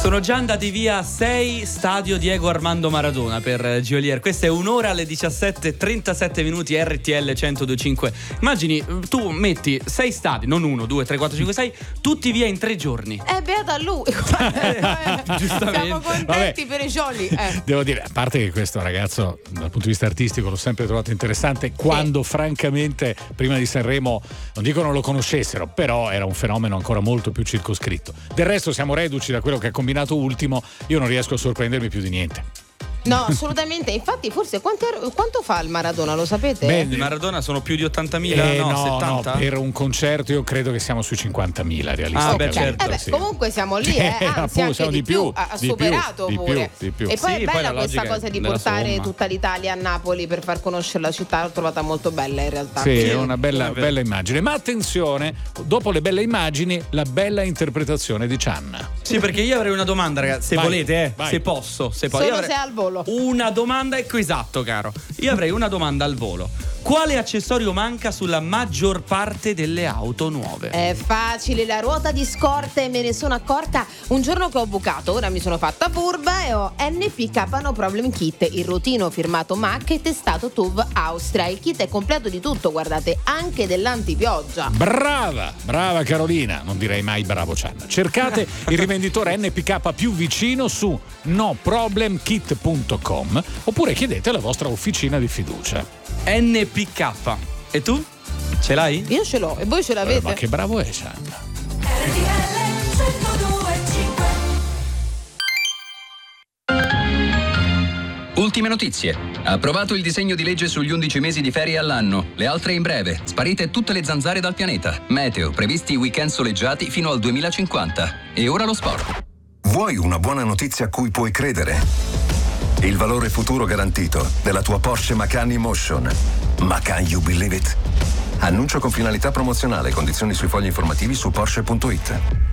Sono già andati via 6 stadio Diego Armando Maradona per Geolier. Questa è un'ora alle 17:37 minuti, RTL 102.5. Immagini, tu metti 6 stadi, non 1, 2, 3, 4, 5, 6, tutti via in 3 giorni. Beata lui. Giustamente. Siamo contenti per i Jolly. Devo dire, a parte che questo ragazzo dal punto di vista artistico l'ho sempre trovato interessante, quando francamente prima di Sanremo, non dico non lo conoscessero, però era un fenomeno ancora molto più circoscritto. Del resto siamo reduci da quello che ha combinato ultimo, io non riesco a sorprendermi più di niente. No, assolutamente. Infatti, forse quanto fa il Maradona, lo sapete? Beh, il Maradona sono più di 80.000, no, 70? No, per un concerto io credo che siamo sui 50.000 realisticamente. Certo. Sì. Comunque siamo lì, anzi anche di più, ha superato pure. Di più. E poi Sì, è bella poi questa cosa di portare tutta l'Italia a Napoli per far conoscere la città, l'ho trovata molto bella in realtà. Sì, è una bella immagine. Ma attenzione, dopo le belle immagini, la bella interpretazione di Cianna. Sì, perché io avrei una domanda, ragazzi, se volete, se posso. Solo se è al volo. Una domanda, ecco, esatto, caro. Io avrei una domanda al volo. Quale accessorio manca sulla maggior parte delle auto nuove? È facile, la ruota di scorta, e me ne sono accorta un giorno che ho bucato. Ora mi sono fatta furba e ho NPK No Problem Kit, il rotino firmato Mac e testato TUV Austria. Il kit è completo di tutto, guardate, anche dell'antipioggia. Brava Carolina, non direi mai bravo Cianna. Cercate il rivenditore NPK più vicino su noproblemkit.com oppure chiedete alla vostra officina di fiducia. NPK. E tu? Ce l'hai? Io ce l'ho, e voi ce l'avete? Ma che bravo è Cianna. Ultime notizie. Approvato il disegno di legge sugli 11 mesi di ferie all'anno. Le altre in breve. Sparite tutte le zanzare dal pianeta. Meteo. Previsti weekend soleggiati fino al 2050. E ora lo sport. Vuoi una buona notizia a cui puoi credere? Il valore futuro garantito della tua Porsche Macan Emotion. Ma can you believe it? Annuncio con finalità promozionale. Condizioni sui fogli informativi su Porsche.it.